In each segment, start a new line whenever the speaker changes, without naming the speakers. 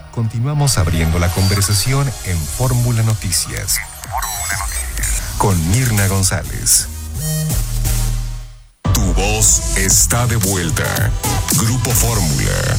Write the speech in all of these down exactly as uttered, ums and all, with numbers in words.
Continuamos abriendo la conversación en Fórmula Noticias. Con Mirna González. Tu voz está de vuelta. Grupo Fórmula.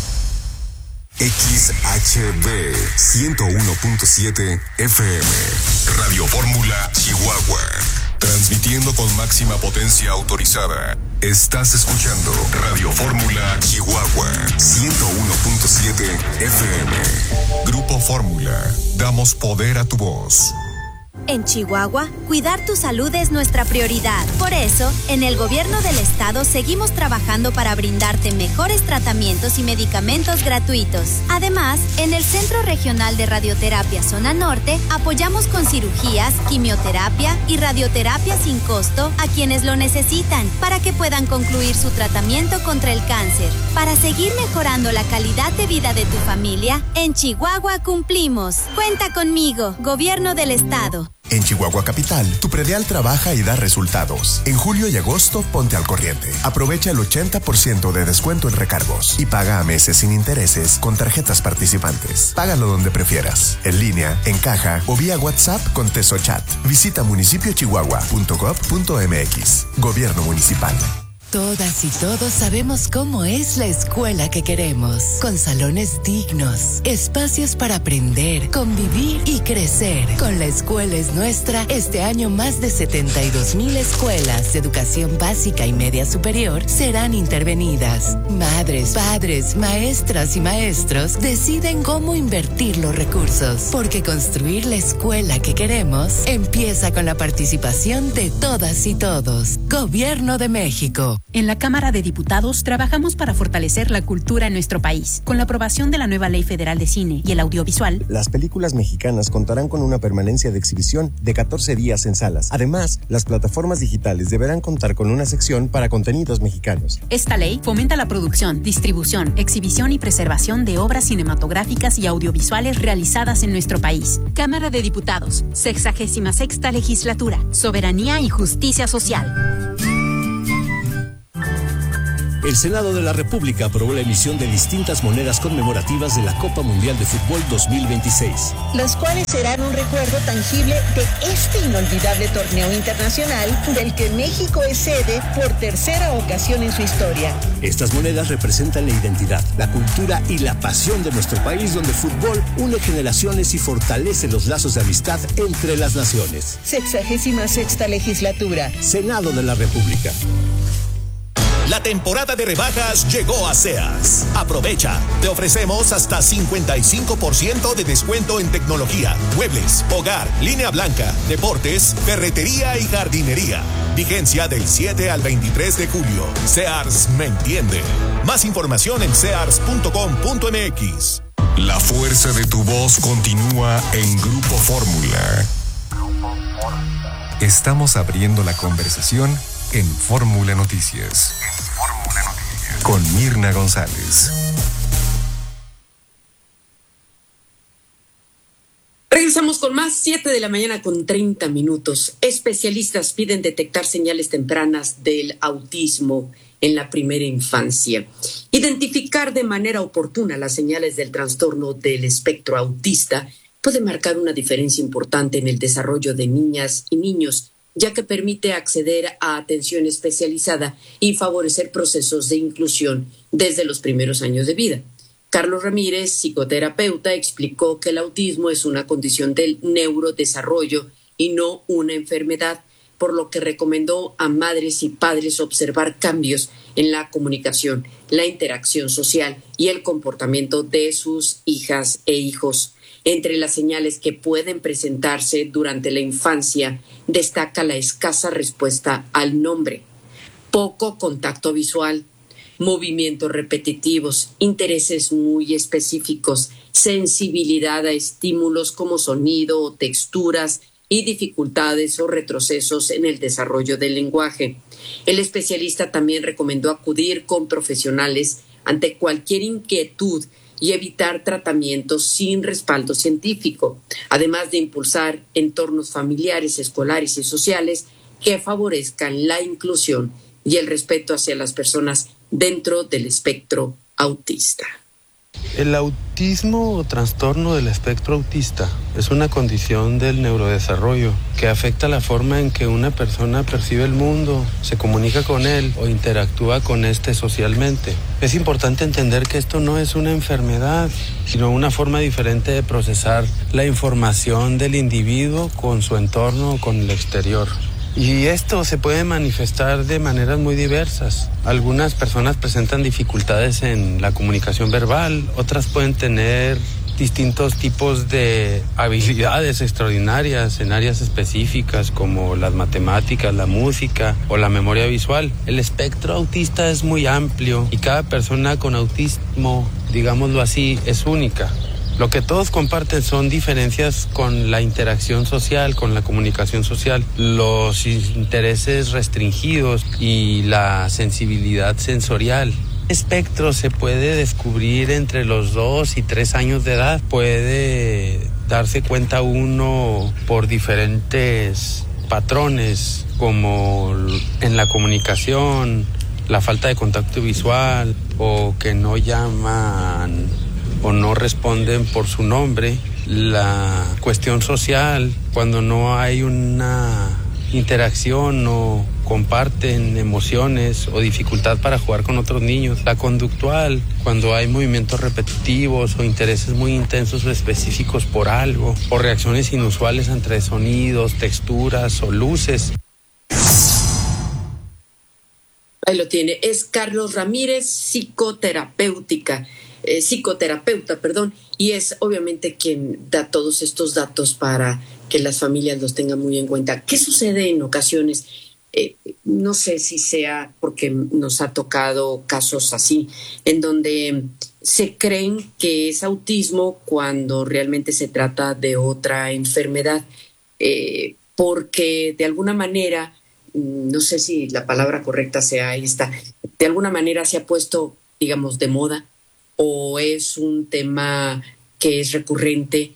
X H B ciento uno punto siete F M. Radio Fórmula Chihuahua. Transmitiendo con máxima potencia autorizada. Estás escuchando Radio Fórmula Chihuahua ciento uno punto siete F M. Grupo Fórmula. Damos poder a tu voz.
En Chihuahua, cuidar tu salud es nuestra prioridad. Por eso, en el gobierno del estado seguimos trabajando para brindarte mejores tratamientos y medicamentos gratuitos. Además, en el Centro Regional de Radioterapia Zona Norte, apoyamos con cirugías, quimioterapia y radioterapia sin costo a quienes lo necesitan para que puedan concluir su tratamiento contra el cáncer. Para seguir mejorando la calidad de vida de tu familia, en Chihuahua cumplimos. Cuenta conmigo, Gobierno del Estado.
En Chihuahua Capital, tu predial trabaja y da resultados. En julio y agosto, ponte al corriente. Aprovecha el ochenta por ciento de descuento en recargos y paga a meses sin intereses con tarjetas participantes. Págalo donde prefieras, en línea, en caja o vía WhatsApp con TesoChat. Visita municipio chihuahua punto gov punto m x. Gobierno Municipal.
Todas y todos sabemos cómo es la escuela que queremos, con salones dignos, espacios para aprender, convivir y crecer. Con La Escuela es Nuestra, este año más de setenta y dos mil escuelas de educación básica y media superior serán intervenidas. Madres, padres, maestras y maestros deciden cómo invertir los recursos, porque construir la escuela que queremos empieza con la participación de todas y todos. Gobierno de México.
En la Cámara de Diputados trabajamos para fortalecer la cultura en nuestro país. Con la aprobación de la nueva Ley Federal de Cine y el Audiovisual,
las películas mexicanas contarán con una permanencia de exhibición de catorce días en salas. Además, las plataformas digitales deberán contar con una sección para contenidos mexicanos.
Esta ley fomenta la producción, distribución, exhibición y preservación de obras cinematográficas y audiovisuales realizadas en nuestro país. Cámara de Diputados, sexagésima sexta legislatura, soberanía y justicia social.
El Senado de la República aprobó la emisión de distintas monedas conmemorativas de la Copa Mundial de Fútbol dos mil veintiséis.
Las cuales serán un recuerdo tangible de este inolvidable torneo internacional del que México es sede por tercera ocasión en su historia.
Estas monedas representan la identidad, la cultura y la pasión de nuestro país, donde el fútbol une generaciones y fortalece los lazos de amistad entre las naciones.
Sexagésima sexta legislatura.
Senado de la República.
La temporada de rebajas llegó a Sears. Aprovecha. Te ofrecemos hasta cincuenta y cinco por ciento de descuento en tecnología, muebles, hogar, línea blanca, deportes, ferretería y jardinería. Vigencia del siete al veintitrés de julio. Sears me entiende. Más información en sears punto com punto m x.
La fuerza de tu voz continúa en Grupo Fórmula. Estamos abriendo la conversación en Fórmula Noticias. Fórmula Noticias. Con Mirna González.
Regresamos con más, siete de la mañana con treinta minutos. Especialistas piden detectar señales tempranas del autismo en la primera infancia. Identificar de manera oportuna las señales del trastorno del espectro autista puede marcar una diferencia importante en el desarrollo de niñas y niños, ya que permite acceder a atención especializada y favorecer procesos de inclusión desde los primeros años de vida. Carlos Ramírez, psicoterapeuta, explicó que el autismo es una condición del neurodesarrollo y no una enfermedad, por lo que recomendó a madres y padres observar cambios en la comunicación, la interacción social y el comportamiento de sus hijas e hijos. Entre las señales que pueden presentarse durante la infancia, destaca la escasa respuesta al nombre, poco contacto visual, movimientos repetitivos, intereses muy específicos, sensibilidad a estímulos como sonido o texturas y dificultades o retrocesos en el desarrollo del lenguaje. El especialista también recomendó acudir con profesionales ante cualquier inquietud y evitar tratamientos sin respaldo científico, además de impulsar entornos familiares, escolares y sociales que favorezcan la inclusión y el respeto hacia las personas dentro del espectro autista.
El autismo o trastorno del espectro autista es una condición del neurodesarrollo que afecta la forma en que una persona percibe el mundo, se comunica con él o interactúa con este socialmente. Es importante entender que esto no es una enfermedad, sino una forma diferente de procesar la información del individuo con su entorno o con el exterior. Y esto se puede manifestar de maneras muy diversas. Algunas personas presentan dificultades en la comunicación verbal, otras pueden tener distintos tipos de habilidades extraordinarias en áreas específicas como las matemáticas, la música o la memoria visual. El espectro autista es muy amplio y cada persona con autismo, digámoslo así, es única. Lo que todos comparten son diferencias con la interacción social, con la comunicación social, los intereses restringidos y la sensibilidad sensorial. El espectro se puede descubrir entre los dos y tres años de edad. Puede darse cuenta uno por diferentes patrones, como en la comunicación, la falta de contacto visual o que no llaman o no responden por su nombre, la cuestión social, cuando no hay una interacción o comparten emociones o dificultad para jugar con otros niños, la conductual, cuando hay movimientos repetitivos o intereses muy intensos o específicos por algo, o reacciones inusuales entre sonidos, texturas o luces.
Ahí lo tiene, es Carlos Ramírez, psicoterapéutica. Eh, psicoterapeuta, perdón, y es obviamente quien da todos estos datos para que las familias los tengan muy en cuenta. ¿Qué sucede en ocasiones? Eh, no sé si sea porque nos ha tocado casos así, en donde se creen que es autismo cuando realmente se trata de otra enfermedad, eh, porque de alguna manera, no sé si la palabra correcta sea esta, de alguna manera se ha puesto, digamos, de moda, o es un tema que es recurrente,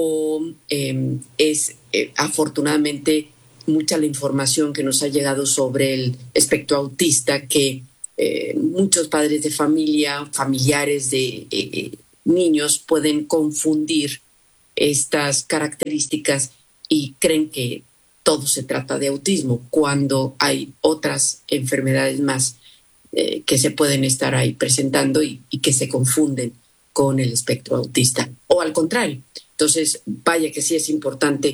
o eh, es eh, afortunadamente mucha la información que nos ha llegado sobre el espectro autista, que eh, muchos padres de familia, familiares de eh, niños pueden confundir estas características y creen que todo se trata de autismo, cuando hay otras enfermedades más Eh, que se pueden estar ahí presentando y, y que se confunden con el espectro autista, o al contrario. Entonces, vaya que sí es importante.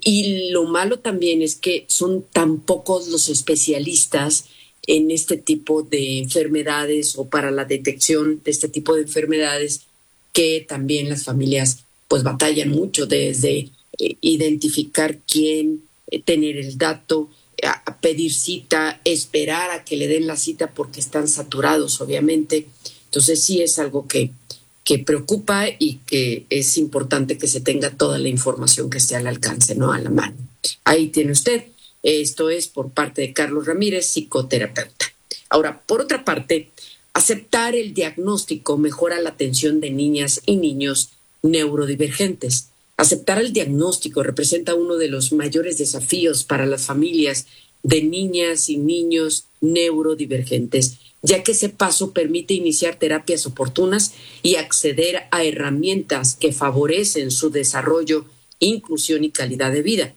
Y lo malo también es que son tan pocos los especialistas en este tipo de enfermedades o para la detección de este tipo de enfermedades, que también las familias pues batallan mucho desde eh, identificar quién, eh, tener el dato, a pedir cita, esperar a que le den la cita porque están saturados, obviamente. Entonces sí es algo que, que preocupa y que es importante que se tenga toda la información que esté al alcance, ¿no? A la mano. Ahí tiene usted. Esto es por parte de Carlos Ramírez, psicoterapeuta. Ahora, por otra parte, aceptar el diagnóstico mejora la atención de niñas y niños neurodivergentes. Aceptar el diagnóstico representa uno de los mayores desafíos para las familias de niñas y niños neurodivergentes, ya que ese paso permite iniciar terapias oportunas y acceder a herramientas que favorecen su desarrollo, inclusión y calidad de vida.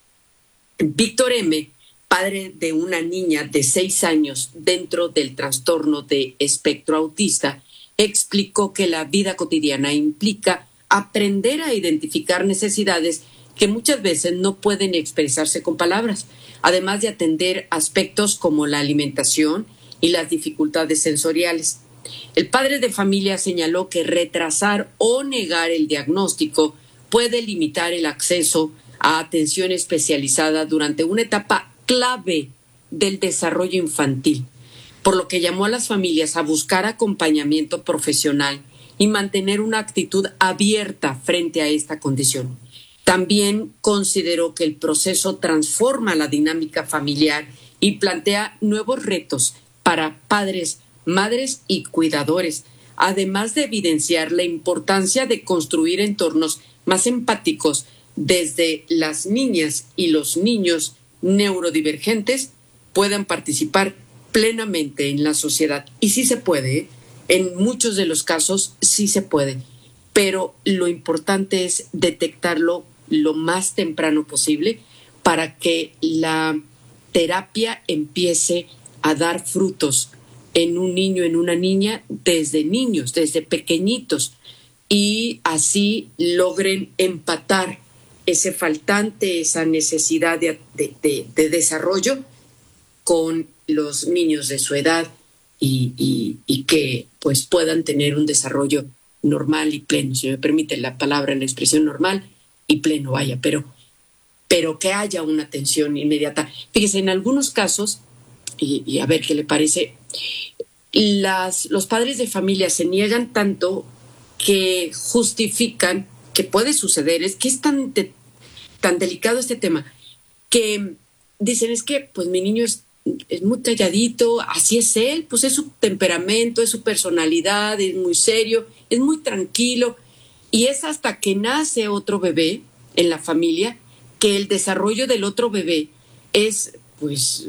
Víctor M., padre de una niña de seis años dentro del trastorno de espectro autista, explicó que la vida cotidiana implica aprender a identificar necesidades que muchas veces no pueden expresarse con palabras, además de atender aspectos como la alimentación y las dificultades sensoriales. El padre de familia señaló que retrasar o negar el diagnóstico puede limitar el acceso a atención especializada durante una etapa clave del desarrollo infantil, por lo que llamó a las familias a buscar acompañamiento profesional y mantener una actitud abierta frente a esta condición. También consideró que el proceso transforma la dinámica familiar y plantea nuevos retos para padres, madres y cuidadores, además de evidenciar la importancia de construir entornos más empáticos desde las niñas y los niños neurodivergentes puedan participar plenamente en la sociedad. Y sí se puede, En muchos de los casos sí se puede, pero lo importante es detectarlo lo más temprano posible para que la terapia empiece a dar frutos en un niño, en una niña, desde niños, desde pequeñitos, y así logren empatar ese faltante, esa necesidad de, de, de, de desarrollo con los niños de su edad y, y, y que pues puedan tener un desarrollo normal y pleno, si me permite la palabra, la expresión normal y pleno, vaya, pero, pero que haya una atención inmediata. Fíjese, en algunos casos, y, y a ver qué le parece, las, los padres de familia se niegan tanto que justifican, que puede suceder, es que es tan, de, tan delicado este tema, que dicen, es que pues mi niño es, es muy calladito, así es él, pues es su temperamento, es su personalidad, es muy serio, es muy tranquilo, y es hasta que nace otro bebé en la familia que el desarrollo del otro bebé es pues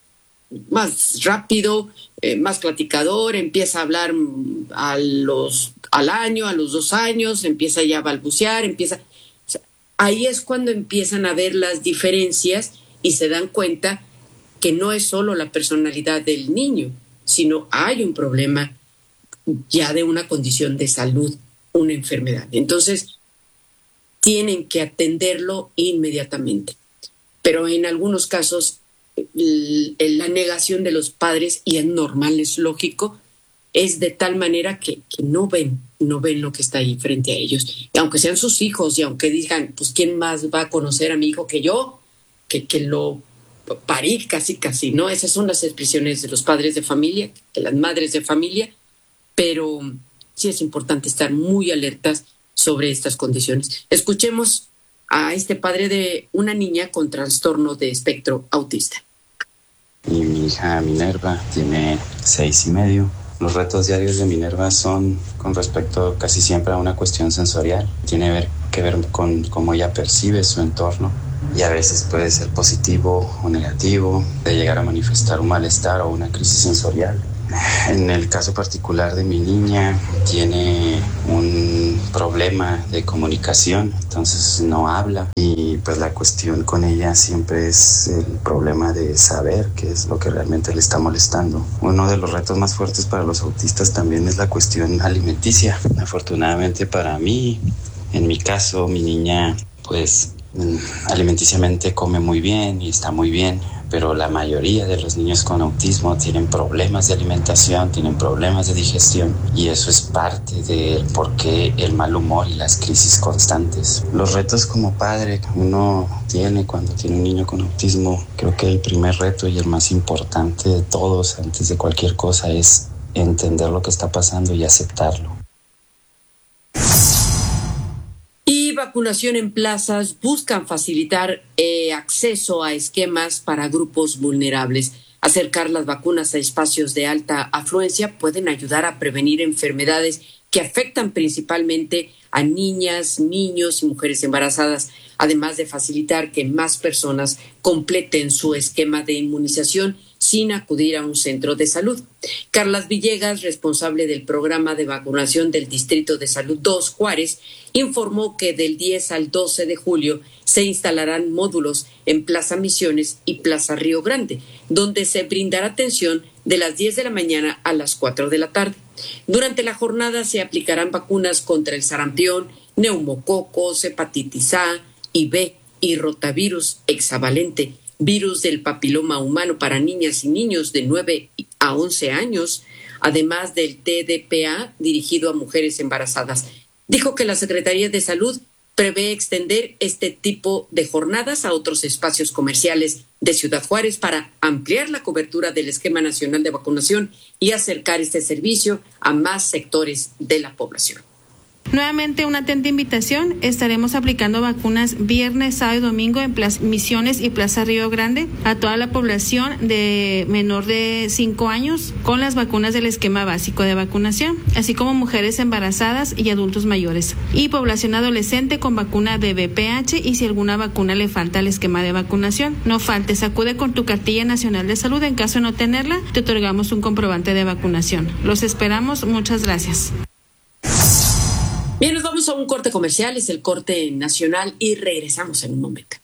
más rápido, eh, más platicador, empieza a hablar a los, al año, a los dos años, empieza ya a balbucear, empieza... O sea, ahí es cuando empiezan a ver las diferencias y se dan cuenta que no es solo la personalidad del niño, sino hay un problema ya de una condición de salud, una enfermedad. Entonces, tienen que atenderlo inmediatamente. Pero en algunos casos, la negación de los padres, y es normal, es lógico, es de tal manera que, que no ven, no ven lo que está ahí frente a ellos. Y aunque sean sus hijos y aunque digan, pues ¿quién más va a conocer a mi hijo que yo? Que, que lo parí casi, casi, ¿no? Esas son las expresiones de los padres de familia, de las madres de familia, pero sí es importante estar muy alertas sobre estas condiciones. Escuchemos a este padre de una niña con trastorno de espectro autista.
Y mi hija Minerva tiene seis y medio. Los retos diarios de Minerva son con respecto casi siempre a una cuestión sensorial. Tiene ver, que ver con cómo ella percibe su entorno y a veces puede ser positivo o negativo, de llegar a manifestar un malestar o una crisis sensorial. En el caso particular de mi niña, tiene un problema de comunicación, entonces no habla. Y pues la cuestión con ella siempre es el problema de saber qué es lo que realmente le está molestando. Uno de los retos más fuertes para los autistas también es la cuestión alimenticia. Afortunadamente para mí, en mi caso, mi niña pues alimenticiamente come muy bien y está muy bien. Pero la mayoría de los niños con autismo tienen problemas de alimentación, tienen problemas de digestión, y eso es parte del por qué el mal humor y las crisis constantes. Los retos como padre que uno tiene cuando tiene un niño con autismo, creo que el primer reto y el más importante de todos antes de cualquier cosa es entender lo que está pasando y aceptarlo.
Y vacunación en plazas buscan facilitar eh, acceso a esquemas para grupos vulnerables. Acercar las vacunas a espacios de alta afluencia pueden ayudar a prevenir enfermedades que afectan principalmente a niñas, niños y mujeres embarazadas, además de facilitar que más personas completen su esquema de inmunización sin acudir a un centro de salud. Carlas Villegas, responsable del programa de vacunación del Distrito de Salud dos Juárez, informó que del diez al doce de julio se instalarán módulos en Plaza Misiones y Plaza Río Grande, donde se brindará atención de las diez de la mañana a las cuatro de la tarde. Durante la jornada se aplicarán vacunas contra el sarampión, neumococos, hepatitis A y B y rotavirus hexavalente, virus del papiloma humano para niñas y niños de nueve a once años, además del T D P A dirigido a mujeres embarazadas. Dijo que la Secretaría de Salud prevé extender este tipo de jornadas a otros espacios comerciales de Ciudad Juárez para ampliar la cobertura del esquema nacional de vacunación y acercar este servicio a más sectores de la población.
Nuevamente una atenta invitación, estaremos aplicando vacunas viernes, sábado y domingo en Plaza Misiones y Plaza Río Grande a toda la población de menor de cinco años con las vacunas del esquema básico de vacunación, así como mujeres embarazadas y adultos mayores, y población adolescente con vacuna de V P H, y si alguna vacuna le falta al esquema de vacunación. No faltes, acude con tu cartilla nacional de salud. En caso de no tenerla, te otorgamos un comprobante de vacunación. Los esperamos, muchas gracias.
Bien, nos vamos a un corte comercial, es el corte nacional y regresamos en un momento.